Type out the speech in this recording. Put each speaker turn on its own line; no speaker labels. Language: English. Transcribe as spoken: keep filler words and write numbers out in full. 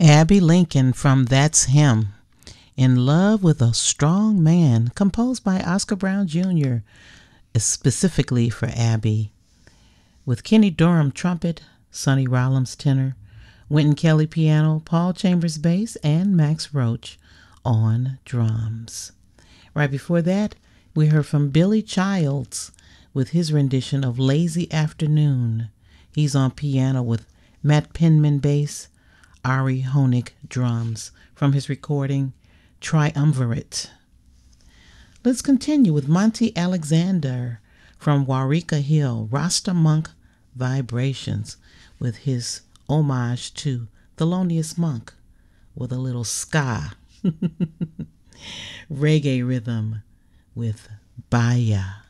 Abbey Lincoln from That's Him. In Love with a Strong Man, composed by Oscar Brown Junior, specifically for Abbey. With Kenny Dorham trumpet, Sonny Rollins tenor, Wynton Kelly piano, Paul Chambers bass, and Max Roach on drums. Right before that, we heard from Billy Childs with his rendition of Lazy Afternoon. He's on piano with Matt Penman bass, Ari Honig drums from his recording Triumvirate. Let's continue with Monty Alexander from Waurika Hill, Rasta Monk Vibrations, with his homage to Thelonious Monk with a little ska reggae rhythm with Baya.